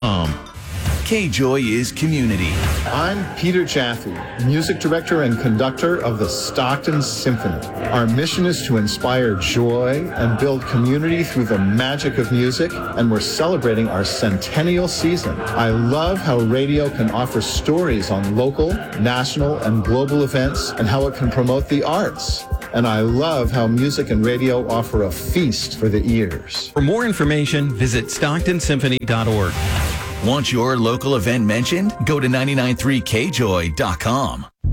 K-Joy is community. I'm Peter Jaffe, music director and conductor of the Stockton Symphony. Our mission is to inspire joy and build community through the magic of music, and we're celebrating our centennial season. I love how radio can offer stories on local, national, and global events and how it can promote the arts. And I love how music and radio offer a feast for the ears. For more information, visit StocktonSymphony.org. Want your local event mentioned? Go to 993kjoy.com.